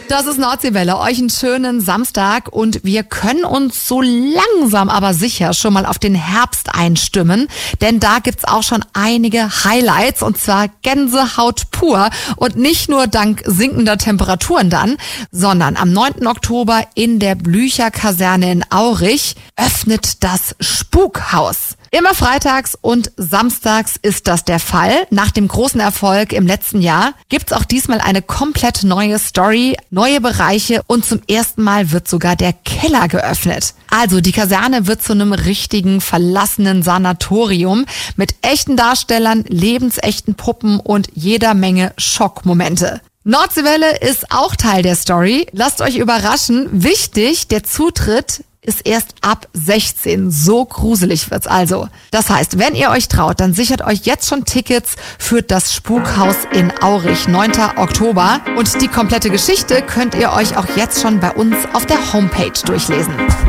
Das ist Nordseewelle. Euch einen schönen Samstag und wir können uns so langsam aber sicher schon mal auf den Herbst einstimmen, denn da gibt's auch schon einige Highlights und zwar Gänsehaut pur und nicht nur dank sinkender Temperaturen dann, sondern am 9. Oktober in der Blücher-Kaserne in Aurich öffnet das Spukhaus. Immer freitags und samstags ist das der Fall. Nach dem großen Erfolg im letzten Jahr gibt's auch diesmal eine komplett neue Story, neue Bereiche und zum ersten Mal wird sogar der Keller geöffnet. Also die Kaserne wird zu einem richtigen verlassenen Sanatorium mit echten Darstellern, lebensechten Puppen und jeder Menge Schockmomente. Nordseewelle ist auch Teil der Story. Lasst euch überraschen. Wichtig, der Zutritt ist erst ab 16. So gruselig wird's also. Das heißt, wenn ihr euch traut, dann sichert euch jetzt schon Tickets für das Spukhaus in Aurich, 9. Oktober. Und die komplette Geschichte könnt ihr euch auch jetzt schon bei uns auf der Homepage durchlesen.